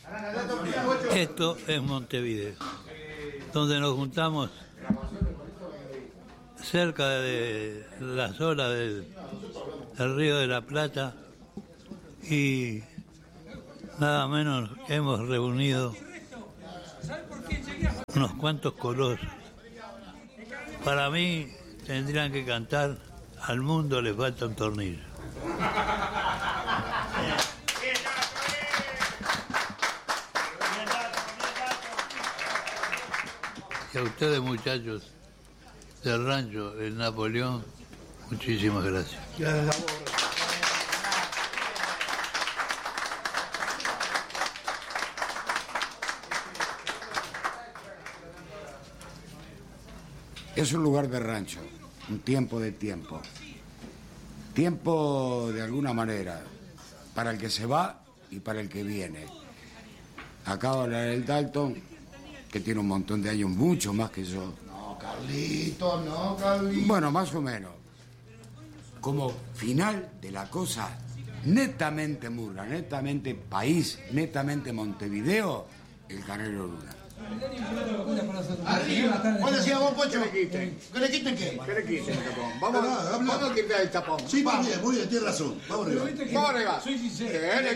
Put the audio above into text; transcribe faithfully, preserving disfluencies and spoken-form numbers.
Esto es Montevideo, donde nos juntamos cerca de las olas del, del Río de la Plata y nada menos hemos reunido unos cuantos colosos. Para mí tendrían que cantar "Al mundo le falta un tornillo". Y a ustedes, muchachos del rancho El Napoleón, muchísimas gracias. Gracias a vos. Es un lugar de rancho, un tiempo de tiempo. Tiempo de alguna manera, para el que se va y para el que viene. Acaba de el Dalton, que tiene un montón de años, mucho más que yo. No, Carlito, no, Carlito. Bueno, más o menos. Como final de la cosa, netamente Murga, netamente país, netamente Montevideo, el Canelo Luna. Arriba. ¿Cuál decía vos, Pocho? ¿Qué le quiten? ¿Qué le quiten qué? ¿Qué le quiten el tapón? Vamos, Habla, habla. vamos a quitar el tapón. Sí, muy bien, muy bien, tiene razón. Vamos arriba. Vamos arriba. Soy sincero. ¿Qué le